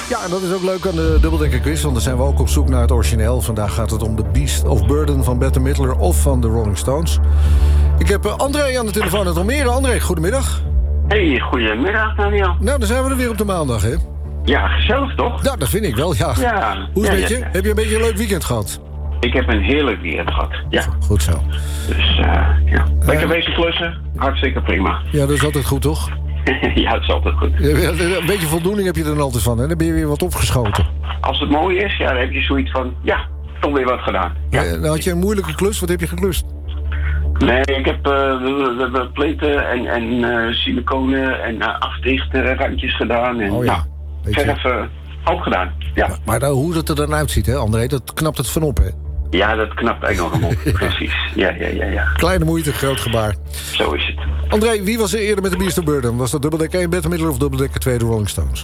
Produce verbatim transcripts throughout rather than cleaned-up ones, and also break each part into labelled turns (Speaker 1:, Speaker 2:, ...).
Speaker 1: Ja, en dat is ook leuk aan de dubbeldekker quiz, want dan zijn we ook op zoek naar het origineel. Vandaag gaat het om The Beast of Burden van Bette Midler of van de Rolling Stones. Ik heb André aan de telefoon uit Almere. André, goedemiddag.
Speaker 2: Hey, goedemiddag Daniel.
Speaker 1: Nou, dan zijn we er weer op de maandag, hè?
Speaker 2: Ja, gezellig toch?
Speaker 1: Nou, dat vind ik wel, ja.
Speaker 2: Ja.
Speaker 1: Hoe is het
Speaker 2: ja,
Speaker 1: met je?
Speaker 2: ja, ja.
Speaker 1: Heb je een beetje een leuk weekend gehad?
Speaker 2: Ik heb een heerlijk weekend gehad, ja.
Speaker 1: Goed zo.
Speaker 2: Dus uh, ja, lekker
Speaker 1: Uh,
Speaker 2: bezig klussen, hartstikke prima.
Speaker 1: Ja, dat is altijd goed, toch?
Speaker 2: Ja, het is altijd goed.
Speaker 1: Een beetje voldoening heb je er dan altijd van, hè? Dan ben je weer wat opgeschoten.
Speaker 2: Als het mooi is, ja, dan heb je zoiets van, ja, toch weer wat gedaan. Ja.
Speaker 1: Ja, nou had je een moeilijke klus, wat heb je geklust?
Speaker 2: Nee, ik heb uh, we, we, we pleten en, en uh, siliconen en uh, afdichten randjes gedaan. En,
Speaker 1: Oh ja,
Speaker 2: nou,
Speaker 1: weet je.
Speaker 2: verf uh, ook gedaan, ja.
Speaker 1: Maar, maar nou, hoe dat er dan uitziet, hè, André, dat knapt het van op, hè?
Speaker 2: Ja, dat knapt eigenlijk nog een op, precies. Ja, ja, ja, ja.
Speaker 1: Kleine moeite, groot gebaar.
Speaker 2: Zo is het.
Speaker 1: André, wie was er eerder met de Beast of Burden? Was dat dubbeldekker één, Bette Midler of dubbeldekker twee, de Rolling Stones?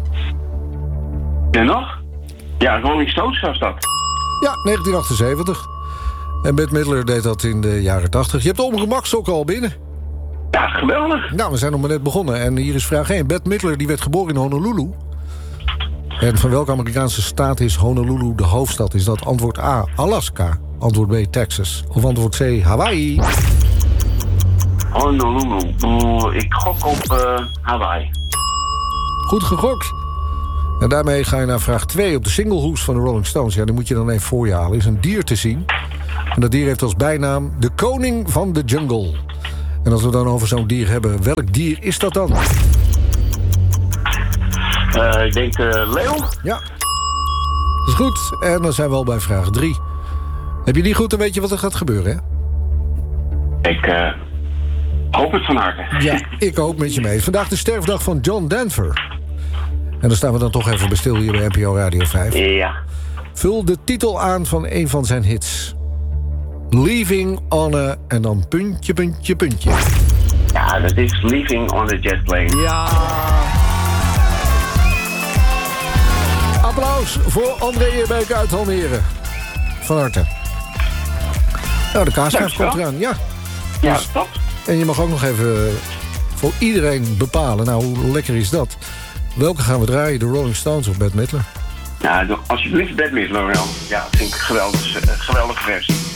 Speaker 2: En nog? Ja, Rolling Stones was dat.
Speaker 1: Ja, negentien achtenzeventig. En Bette Midler deed dat in de jaren tachtig. Je hebt de ongemaksokken al binnen.
Speaker 2: Ja, geweldig.
Speaker 1: Nou, we zijn nog maar net begonnen. En hier is vraag één. Bette Midler die werd geboren in Honolulu. En van welke Amerikaanse staat is Honolulu de hoofdstad? Is dat antwoord A, Alaska? Antwoord B, Texas? Of antwoord C, Hawaii?
Speaker 2: Honolulu. Oeh, ik gok op uh, Hawaii.
Speaker 1: Goed gegokt. En daarmee ga je naar vraag twee. Op de singlehoes van de Rolling Stones. Ja, die moet je dan even voor je halen. Is een dier te zien. En dat dier heeft als bijnaam de koning van de jungle. En als we dan over zo'n dier hebben, welk dier is dat dan?
Speaker 2: Uh, ik denk uh, leeuw.
Speaker 1: Ja. Dat is goed. En dan zijn we al bij vraag drie. Heb je die goed, dan weet je wat er gaat gebeuren, hè?
Speaker 2: Ik uh, hoop het van harte.
Speaker 1: Ja, ik hoop met je mee. Vandaag de sterfdag van John Denver. En daar staan we dan toch even bij stil hier bij N P O Radio vijf.
Speaker 2: Ja.
Speaker 1: Vul de titel aan van een van zijn hits. Leaving on a... en dan puntje, puntje, puntje.
Speaker 2: Ja, dat is Leaving on a Jet Plane.
Speaker 1: Ja. Applaus voor André Eerbeek uit Almere. Van harte. Nou, de kaasschijf komt eraan. Ja.
Speaker 2: Ja,
Speaker 1: Dus-
Speaker 2: top.
Speaker 1: En je mag ook nog even voor iedereen bepalen. Nou, hoe lekker is dat? Welke gaan we draaien? De Rolling Stones of Bette Midler?
Speaker 2: Ja, alsjeblieft Bette Midler wel. Ja, dat vind ik een geweldige, geweldige versie.